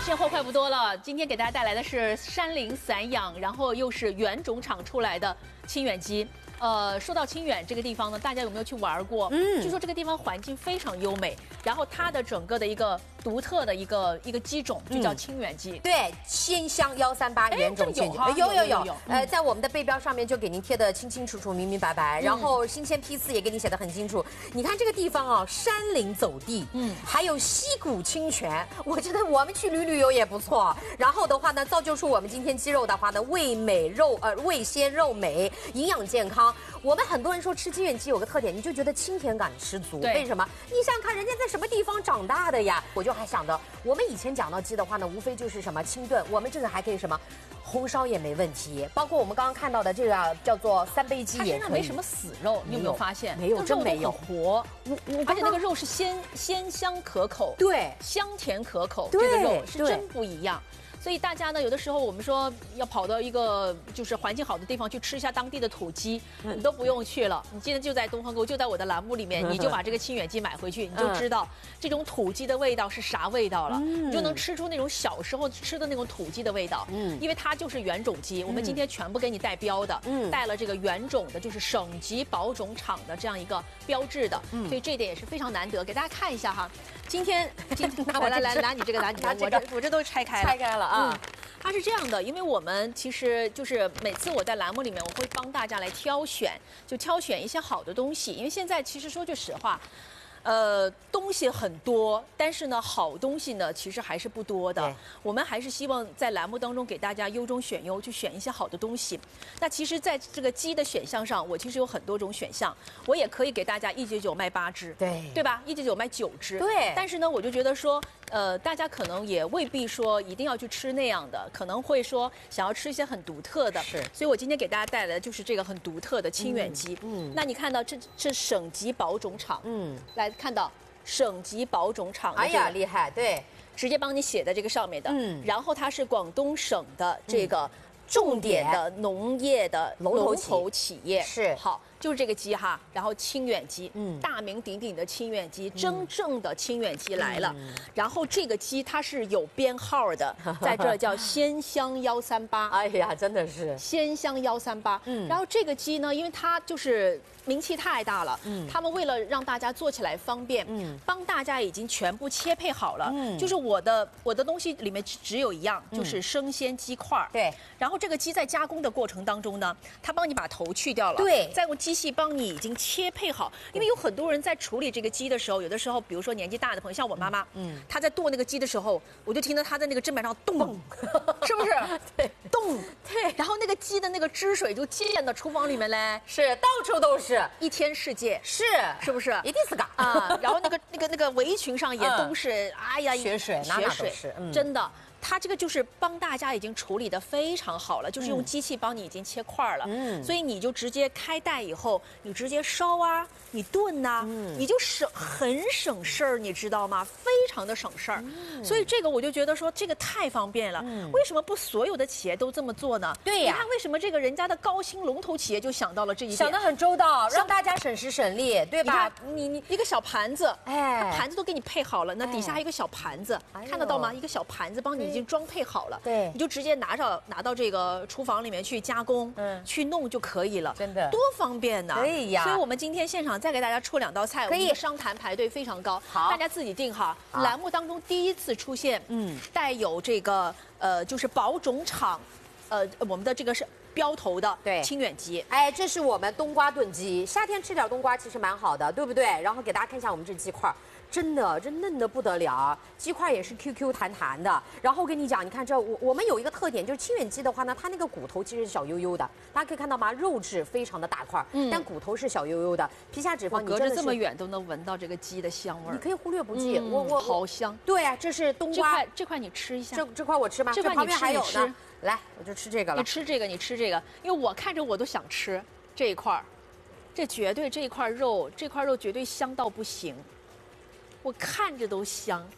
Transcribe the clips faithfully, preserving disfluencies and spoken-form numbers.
现货快不多了，今天给大家带来的是山林散养，然后又是原种场出来的清远鸡。呃，说到清远这个地方呢，大家有没有去玩过？嗯，据说这个地方环境非常优美，然后它的整个的一个独特的一个一个鸡种就叫清远鸡。 嗯、对，鲜香幺三八原种清远，有有有有。呃，在我们的背标上面就给您贴的清清楚楚、明明白白，然后新鲜批次也给你写的很清楚。你看这个地方啊，山林走地，嗯，还有溪谷清泉，我觉得我们去旅旅游也不错。然后的话呢，造就出我们今天鸡肉的话呢，味美肉呃味鲜肉美，营养健康。我们很多人说吃清远鸡有个特点，你就觉得清甜感十足。为什么？你想想看，人家在什么地方长大的呀？我就还想着，我们以前讲到鸡的话呢，无非就是什么清炖，我们这个还可以什么红烧也没问题。包括我们刚刚看到的这个叫做三杯鸡也可以。 它身上没什么死肉，你有没有发现？ 没有，真没有。 活，我我而且那个肉是鲜鲜香可口， 对， 香甜可口，这个肉是真不一样。所以大家呢，有的时候我们说要跑到一个就是环境好的地方去吃一下当地的土鸡，你都不用去了。你今天就在东方购，就在我的栏目里面，你就把这个清远鸡买回去，你就知道这种土鸡的味道是啥味道了，你就能吃出那种小时候吃的那种土鸡的味道。嗯，因为它就是原种鸡，我们今天全部给你带标的，嗯，带了这个原种的，就是省级保种厂的这样一个标志的，所以这一点也是非常难得，给大家看一下哈。今天，今天来来来，拿你这个，拿你这个，我这我这都拆开了， 拆开了啊。 嗯，它是这样的，因为我们其实就是每次我在栏目里面，我会帮大家来挑选，就挑选一些好的东西。因为现在其实说句实话，呃，东西很多，但是呢，好东西呢其实还是不多的。我们还是希望在栏目当中给大家优中选优，去选一些好的东西。那其实，在这个鸡的选项上，我其实有很多种选项，我也可以给大家一九九卖八只， 对对吧？一九九卖九只， 对。 但是呢，我就觉得说。呃，大家可能也未必说一定要去吃那样的，可能会说想要吃一些很独特的。 是， 所以我今天给大家带来的就是这个很独特的清远鸡。嗯，嗯那你看到这这省级保种厂，嗯，来看到省级保种厂、这个， 哎呀，厉害，对， 直接帮你写在这个上面的。嗯，然后它是广东省的这个重点的农业的龙头企业。 是， 好。就是这个鸡哈，然后清远鸡，嗯，大名鼎鼎的清远鸡，真正的清远鸡来了。嗯、然后这个鸡它是有编号的，在这叫鲜香幺三八。 哎呀，真的是鲜香幺三八。嗯，然后这个鸡呢，因为它就是名气太大了，嗯，他们为了让大家做起来方便，嗯，帮大家已经全部切配好了。嗯，就是我的我的东西里面只有一样，就是生鲜鸡块。 对， 然后这个鸡在加工的过程当中呢，它帮你把头去掉了， 对， 再用机器帮你已经切配好，因为有很多人在处理这个鸡的时候，有的时候，比如说年纪大的朋友，像我妈妈，嗯，她在剁那个鸡的时候，我就听到她在那个砧板上动，是不是？ 对， 动， 对， 然后那个鸡的那个汁水就溅到厨房里面嘞， 是到处都是， 一天世界， 是， 是不是？ 一定是嘎啊，然后那个那个那个围裙上也都是，嗯、哎呀， 血水， 血水， 嗯、 真的。它这个就是帮大家已经处理的非常好了，就是用机器帮你已经切块了，嗯，所以你就直接开袋以后，你直接烧啊，你炖呐、啊，嗯、你就省很省事儿，你知道吗？非常的省事儿，嗯、所以这个我就觉得说这个太方便了。嗯、为什么不所有的企业都这么做呢？ 对呀， 你看为什么这个人家的高新龙头企业就想到了这一点， 想得很周到，让大家省时省力，对吧？ 你你一个小盘子，哎，盘子都给你配好了，那底下还有一个小盘子，哎、看得到吗？一个小盘子帮你已经装配好了。 对， 你就直接拿着拿到这个厨房里面去加工，嗯，去弄就可以了， 真的多方便呢！ 可以呀。 所以我们今天现场再给大家出两道菜， 可以。 商谈排队非常高， 好， 大家自己定哈。栏目当中第一次出现，嗯，带有这个呃，就是保种厂，呃，我们的这个是标头的对清远鸡。 哎，这是我们冬瓜炖鸡，夏天吃点冬瓜其实蛮好的，对不对？然后给大家看一下我们这鸡块。真的，这嫩的不得了，鸡块也是 Q Q 弹弹的。然后我跟你讲，你看这我我们有一个特点，就是清远鸡的话呢，它那个骨头其实是小悠悠的，大家可以看到吗？肉质非常的大块，嗯，但骨头是小悠悠的，皮下脂肪。 你隔着这么远都能闻到这个鸡的香味儿， 你可以忽略不计。 嗯、 我我好香。 对啊，这是冬瓜， 这块这块你吃一下。 这这块我吃吗？ 这块旁边还有呢。来，我就吃这个了。 你吃这个，你吃这个，因为我看着我都想吃这一块儿，这绝对这一块肉，这块肉绝对香到不行。我看着都香，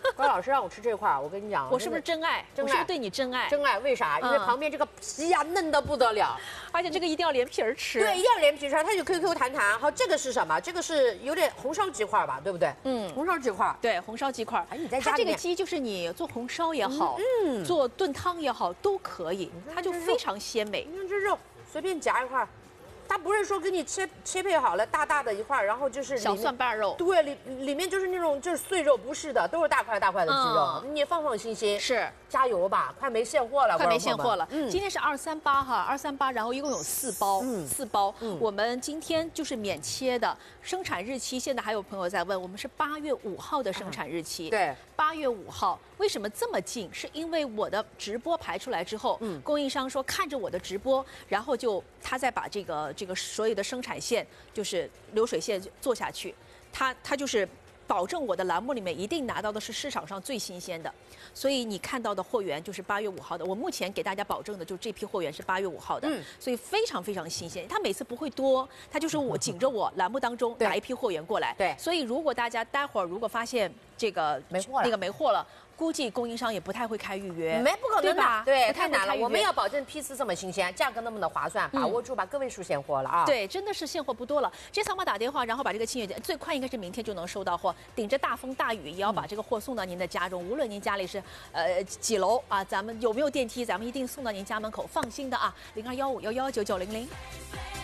高老师让我吃这块儿，我跟你讲， 我是不是真爱？ 真爱， 我是不是对你真爱？ 真爱，为啥？因为旁边这个皮呀嫩得不得了， 而且这个一定要连皮儿吃。 对，一定要连皮吃，它就 Q Q 弹弹。好，这个是什么？这个是有点红烧鸡块吧，对不对？嗯，红烧鸡块。 对，红烧鸡块。 哎，你在家它这个鸡就是你做红烧也好，嗯，做炖汤也好都可以，它就非常鲜美。 你看这肉，随便夹一块。它不是说给你切切配好了大大的一块，然后就是小蒜瓣肉， 对，里里面就是那种就是碎肉，不是的，都是大块大块的鸡肉，嗯、你放放心心。 是， 加油吧，快没现货了， 快没现货了。嗯，今天是二三八哈，二三八，然后一共有四包，嗯，四包。嗯，我们今天就是免切的，生产日期现在还有朋友在问，我们是八月五号的生产日期。 对， 八月五号，为什么这么近？是因为我的直播排出来之后，嗯，供应商说看着我的直播，然后就他再把这个。这个所有的生产线就是流水线做下去，它它就是保证我的栏目里面一定拿到的是市场上最新鲜的，所以你看到的货源就是八月五号的。我目前给大家保证的就这批货源是八月五号的，嗯，所以非常非常新鲜。它每次不会多，它就是我紧着我栏目当中拿一批货源过来， 对。 所以如果大家待会儿如果发现这个没货那个没货了。估计供应商也不太会开预约， 没不可能吧？ 对，太难了。我们要保证批次这么新鲜，价格那么的划算，把握住吧，个位数现货了啊！ 对，真的是现货不多了。直接扫码打电话，然后把这个清月最快应该是明天就能收到货。顶着大风大雨也要把这个货送到您的家中，无论您家里是呃几楼啊，咱们有没有电梯，咱们一定送到您家门口，放心的啊！零二幺五幺幺九九零零。